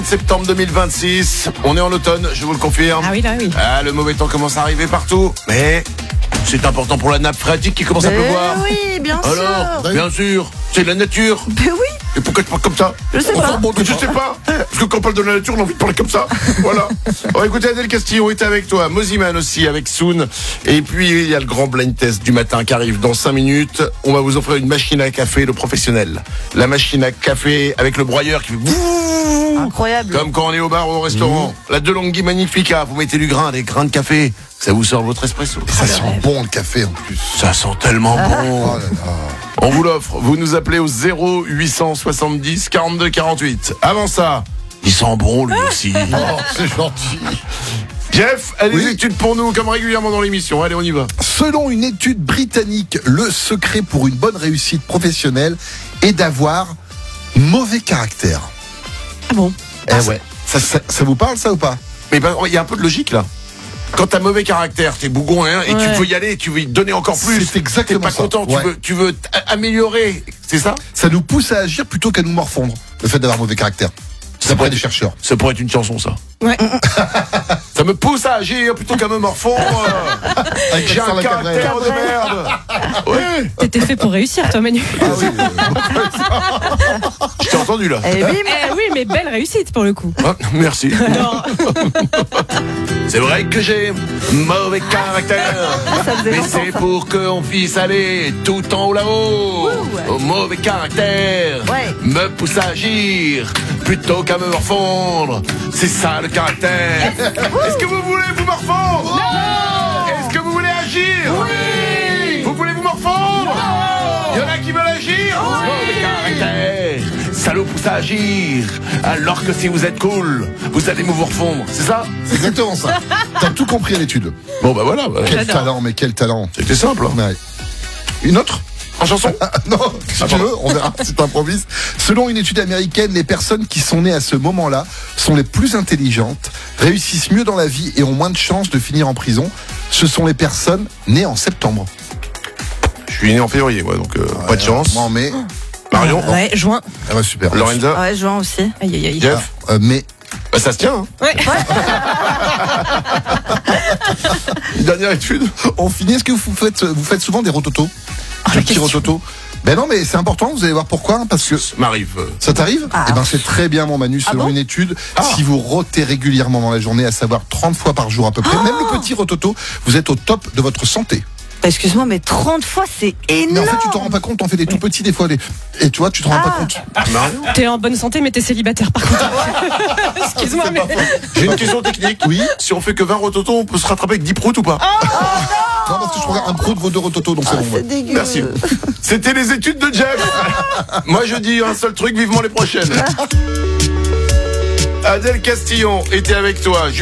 Septembre 2026, on est en automne, je vous le confirme. Ah oui, là, oui. Ah, le mauvais temps commence à arriver partout, mais c'est important pour la nappe phréatique qui commence à pleuvoir. Oui, bien sûr. Alors, bien sûr, c'est de la nature. Ben oui, Et pourquoi tu parles comme ça? je sais Enfin, pas. bon, je sais pas. Parce que quand on parle de la nature, on a envie de parler comme ça. Voilà. On va écouter Adèle Castillon est avec toi. Moziman aussi avec Soon. Et puis, il y a le grand blind test du matin qui arrive dans 5 minutes. On va vous offrir une machine à café, le professionnel. La machine à café avec le broyeur qui fait bouh, Incroyable. comme quand on est au bar ou au restaurant. La DeLonghi Magnifica. Vous mettez des grains de café. Ça vous sort votre espresso. Ça sent bon le café en plus. Ça sent tellement bon. Oh là là. On vous l'offre. Vous nous appelez au 0870 42 48. Avant ça, il sent bon lui aussi. Oh, c'est gentil. Jeff a des Oui. études pour nous, comme régulièrement dans l'émission. Allez, on y va. Selon une étude britannique, le secret pour une bonne réussite professionnelle est d'avoir mauvais caractère. Ah bon? Ouais. Ça vous parle ça ou pas? Mais il y a un peu de logique là. Quand t'as mauvais caractère, t'es bougon hein, et Ouais. tu veux y aller, tu veux y donner encore plus. C'est exactement T'es pas ça. content, Ouais. tu veux améliorer. C'est ça? Ça nous pousse à agir plutôt qu'à nous morfondre, le fait d'avoir mauvais caractère. D'après des chercheurs. Ça pourrait être une chanson, ça. Ouais. Ça me pousse à agir plutôt qu'à me morfondre. Avec J'ai un Vincent Lacabrel. caractère de merde. Ouais. T'étais fait pour réussir, toi, Manu. Ah oui, Je t'ai entendu là. Eh oui, Eh oui, mais belle réussite pour le coup. Ah, merci. Non. C'est vrai que j'ai mauvais caractère, ça faisait mais longtemps, c'est ça. pour qu'on puisse aller tout en haut là-haut. Ouh. Au mauvais caractère Ouais. me pousse à agir plutôt qu'à me morfondre. C'est ça le caractère. Est-ce que vous voulez vous morfondre? Non. Est-ce que vous voulez agir? Oui. Vous voulez vous morfondre? Non. Il y en a qui veulent agir? Oui. Mauvais caractère, ça nous pousse à agir. Alors que si vous êtes cool, vous allez vous refondre. C'est ça? c'est exactement ça. T'as tout compris à l'étude. Bon bah voilà. Quel J'adore. talent, mais quel talent. C'était simple. Hein. Ouais. Une autre? En chanson? Non, si tu veux, on verra si t'improvises. Selon une étude américaine, les personnes qui sont nées à ce moment-là sont les plus intelligentes, réussissent mieux dans la vie et ont moins de chances de finir en prison. Ce sont les personnes nées en septembre. Je suis né en février, ouais, donc pas de chance. Moi en mai. Marion? Ouais, juin. Ah bah super. Lorenza? Ouais, Joan aussi. Aïe, aïe, aïe. Jeff? Mais Bah ça se tient, hein. Ouais. Une dernière étude? on finit. Est-ce que vous faites souvent des rototos? la Des petits question. rototos? Ben non, mais c'est important, vous allez voir pourquoi. Hein, parce que M'arrive. ça t'arrive? Ah. Eh ben c'est très bien mon Manu, selon bon une étude, Ah. si vous rotez régulièrement dans la journée, à savoir 30 fois par jour à peu près, même le petit rototo, vous êtes au top de votre santé. Excuse-moi, mais 30 fois, c'est Mais énorme. en fait, tu t'en rends pas compte, t'en fais des tout petits des fois, et tu vois, tu te rends pas compte. Marion? T'es en bonne santé, mais t'es célibataire par contre. Excuse-moi, mais. J'ai une question technique. Oui. Si on fait que 20 rototos, on peut se rattraper avec 10 proutes ou pas? Non, parce que je regarde un pro de vos deux rototos, donc c'est bon. ouais. C'est dégueu. Merci. C'était les études de Jeff. Moi je dis un seul truc, vivement les prochaines. Adèle Castillon était avec toi.